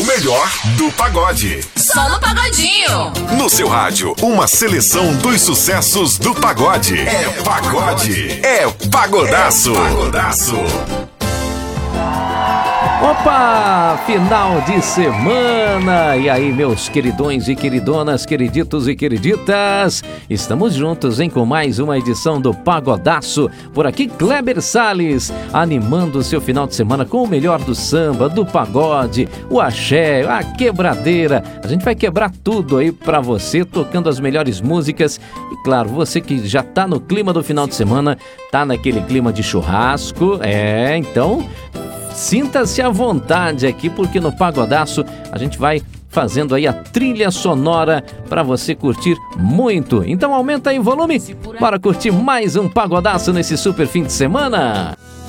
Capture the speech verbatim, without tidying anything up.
melhor do pagode. Só no Pagodinho. No seu rádio, uma seleção dos sucessos do pagode. É pagode. É pagodaço. É pagodaço. Opa, final de semana! E aí, meus queridões e queridonas, queriditos e queriditas, estamos juntos, hein, com mais uma edição do Pagodaço. Por aqui, Kleber Salles, animando o seu final de semana com o melhor do samba, do pagode, o axé, a quebradeira. A gente vai quebrar tudo aí pra você, tocando as melhores músicas. E claro, você que já tá no clima do final de semana, tá naquele clima de churrasco, é, então... sinta-se à vontade aqui, porque no Pagodaço a gente vai fazendo aí a trilha sonora para você curtir muito. Então aumenta aí o volume, bora curtir mais um Pagodaço nesse super fim de semana.